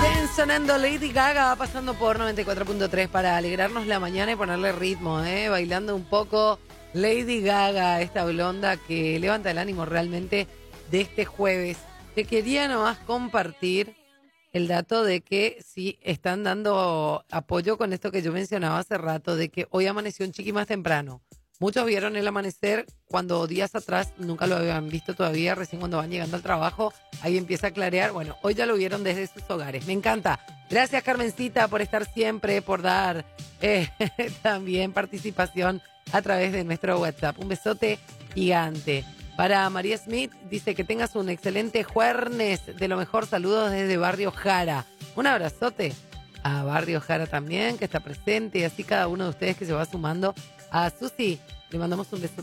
Sonando Lady Gaga, pasando por 94.3 para alegrarnos la mañana y ponerle ritmo, bailando un poco. Lady Gaga, esta blonda que levanta el ánimo realmente de este jueves. Te quería nomás compartir el dato de que sí están dando apoyo con esto que yo mencionaba hace rato, de que hoy amaneció un chiqui más temprano. Muchos vieron el amanecer cuando días atrás nunca lo habían visto todavía, recién cuando van llegando al trabajo, ahí empieza a clarear. Bueno, hoy ya lo vieron desde sus hogares. Me encanta. Gracias, Carmencita, por estar siempre, por dar también participación a través de nuestro WhatsApp. Un besote gigante. Para María Smith, dice que tengas un excelente jueves. De lo mejor, saludos desde Barrio Jara. Un abrazote a Barrio Jara también, que está presente, y así cada uno de ustedes que se va sumando. A Susi, le mandamos un beso